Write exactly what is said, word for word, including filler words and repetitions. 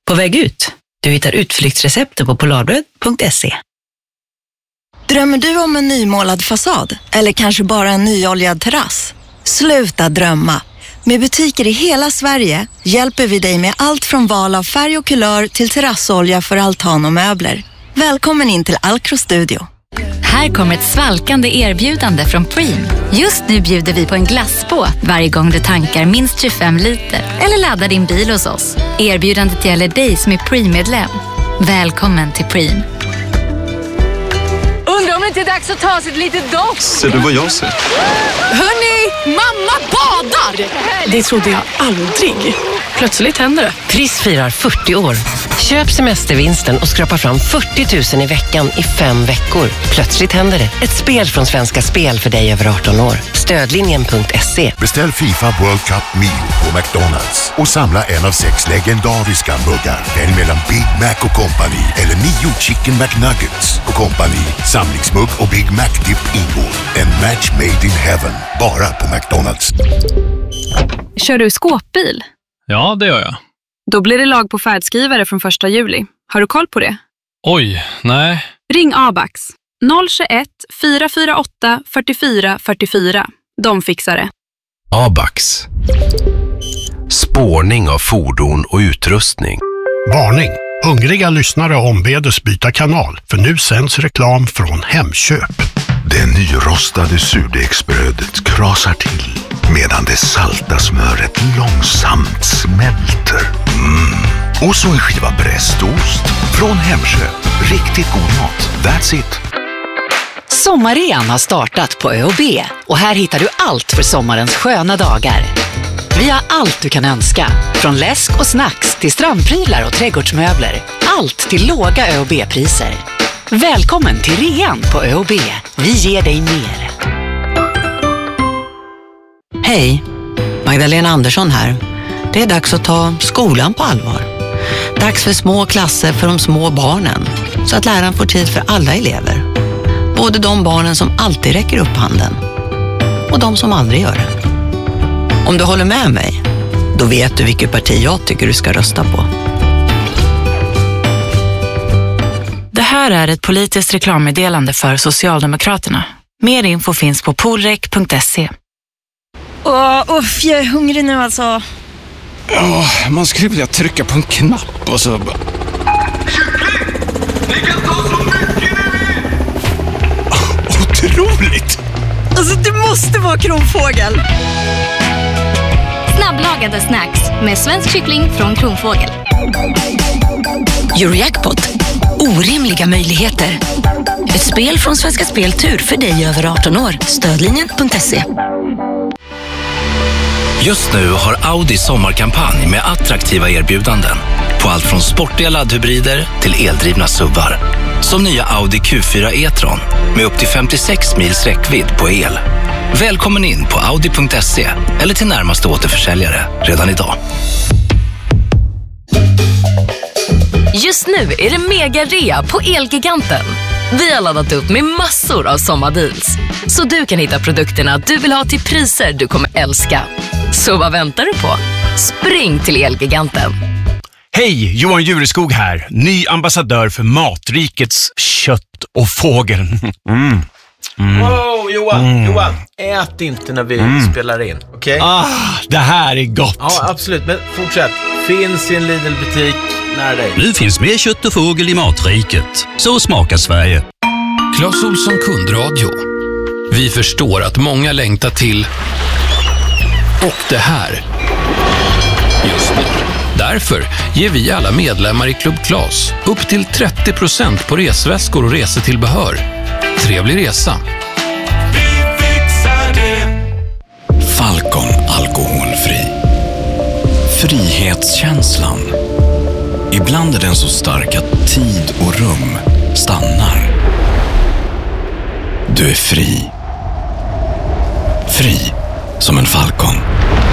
På väg ut. Du hittar utflyktsreceptet på polarbröd punkt se. Drömmer du om en nymålad fasad? Eller kanske bara en nyoljad terrass? Sluta drömma! Med butiker i hela Sverige hjälper vi dig med allt från val av färg och kulör till terrassolja för altan och möbler. Välkommen in till Alcro Studio. Här kommer ett svalkande erbjudande från Preem. Just nu bjuder vi på en glassbåt varje gång du tankar minst tjugofem liter eller laddar din bil hos oss. Erbjudandet gäller dig som är Preem-medlem. Välkommen till Preem. Undrar om det inte är dags att ta sig ett litet dopp. Ser du vad jag ser? Hörni, mamma badar! Det trodde jag aldrig. Plötsligt händer det. Triss firar fyrtio år. Köp semestervinsten och skrapa fram fyrtio tusen i veckan i fem veckor. Plötsligt händer det. Ett spel från Svenska Spel för dig över arton år. Stödlinjen punkt se. Beställ FIFA World Cup Meal på McDonalds och samla en av sex legendariska muggar. Välj mellan Big Mac och Company eller nio Chicken McNuggets och Company. Samlingsmugg och Big Mac Dip ingår. En match made in heaven. Bara på McDonalds. Kör du skåpbil? Ja, det gör jag. Då blir det lag på färdskrivare från första juli. Har du koll på det? Oj, nej. Ring Abax. noll tjugoett, fyra fyra åtta, fyrtiofyra fyrtiofyra. De fixar det. Abax. Spårning av fordon och utrustning. Varning! Hungriga lyssnare ombedes byta kanal, för nu sänds reklam från Hemköp. Det nyrostade surdegsbrödet krasar till medan det salta smöret långsamt smälter. Mm. Och så en skiva brästost från Hemköp. Riktigt god mat. That's it. Sommarrean har startat på Ö och B och här hittar du allt för sommarens sköna dagar. Vi har allt du kan önska, från läsk och snacks till strandprylar och trädgårdsmöbler. Allt till låga Ö och B-priser. Välkommen till rean på Ö och B. Vi ger dig mer. Hej, Magdalena Andersson här. Det är dags att ta skolan på allvar. Dags för små klasser för de små barnen, så att läraren får tid för alla elever. Både de barnen som alltid räcker upp handen och de som aldrig gör det. Om du håller med mig, då vet du vilket parti jag tycker du ska rösta på. Det här är ett politiskt reklammeddelande för Socialdemokraterna. Mer info finns på polrek punkt se. Åh, uff, jag är hungrig nu alltså. Ja, man skulle vilja trycka på en knapp och så... Kyckling! Ni kan ta så mycket ni vill! Otroligt! Alltså, det måste vara Kronfågel. Snabblagade snacks med svensk kyckling från Kronfågel. Eurojackpot. Orimliga möjligheter. Ett spel från Svenska Speltur för dig över arton år. Stödlinjen punkt se. Just nu har Audi sommarkampanj med attraktiva erbjudanden på allt från sportiga laddhybrider till eldrivna S U V:ar. Som nya Audi Q fyra e-tron med upp till femtiosex mils räckvidd på el. Välkommen in på audi punkt se eller till närmaste återförsäljare redan idag. Just nu är det mega rea på Elgiganten. Vi har laddat upp med massor av sommardeals, så du kan hitta produkterna du vill ha till priser du kommer älska. Så vad väntar du på? Spring till Elgiganten. Hej, Johan Jureskog här. Ny ambassadör för Matrikets kött och fågel. Mm. Mm. Wow, Johan, Mm. Johan, ät inte när vi Mm. spelar in, okej? Okay? Ah, det här är gott. Ja, absolut, men fortsätt. Finns i en Lidl-butik nära dig. Nu finns mer kött och fågel i Matriket. Så smakar Sverige. Clas Ohlson kundradio. Vi förstår att många längtar till och det här just nu. Därför ger vi alla medlemmar i Club Clas upp till trettio procent på resväskor och resetillbehör. Trevlig resa. Vi fixar det. Falcon alkoholfri. Frihetskänslan. Ibland är den så stark att tid och rum stannar. Du är fri. Fri som en falcon.